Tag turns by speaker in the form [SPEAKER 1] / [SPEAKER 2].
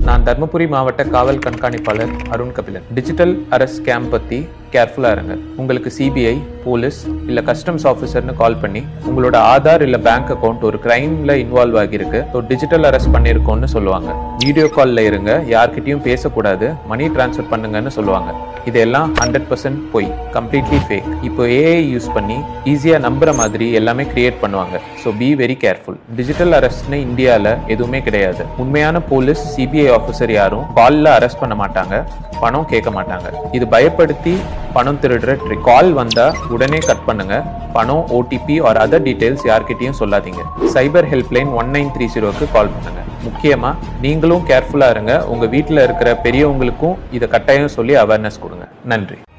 [SPEAKER 1] நான் தர்மபுரி மாவட்ட காவல் கண்காணிப்பாளர் Arun Kabilan. Digital arrest scam பத்தி கேர்ஃபுல்லா இருங்க. உங்களுக்கு சிபிஐ, போலீஸ் இல்ல கஸ்டம்ஸ் ஆஃபீஸர்னு கால் பண்ணி உங்களோட ஆதார் இல்ல பேங்க் அக்கவுண்ட் ஒரு கிரைம்ல இன்வால்வ் ஆகிருக்கு, டிஜிட்டல் அரெஸ்ட் பண்ணிருக்கோம்னு சொல்லுவாங்க. வீடியோ கால்ல இருங்க, யார்கிட்டயும் பேசக்கூடாது, மணி டிரான்ஸ்ஃபர் பண்ணுங்கன்னு சொல்லுவாங்க. இதெல்லாம் 100% பொய், கம்ப்ளீட்லி ஃபேக். இப்போ ஏஐ யூஸ் பண்ணி ஈஸியா நம்புற மாதிரி எல்லாமே கிரியேட் பண்ணுவாங்க. So be very careful. Digital அரெஸ்ட்னு இந்தியால எதுவுமே கிடையாது. உண்மையான போலீஸ், சிபிஐ ஆஃபீஸர் யாரும் கால்ல அரெஸ்ட் பண்ண மாட்டாங்க, பணம் கேட்க மாட்டாங்க. இது பயப்படுத்தி பணம் திருடுற ட்ரிக். கால் வந்தா உடனே கட் பண்ணுங்க. பணம், ஓடிபி ஆர் அதர் டீடைல்ஸ் யார்கிட்டயும் சொல்லாதீங்க. சைபர் ஹெல்ப்லைன் 1930க்கு கால் பண்ணுங்க. முக்கியமா நீங்களும் கேர்ஃபுல்லா இருங்க. உங்க வீட்டில் இருக்கிற பெரியவங்களுக்கும் இதை கட்டாயம் சொல்லி அவேர்னஸ் கொடுங்க. நன்றி.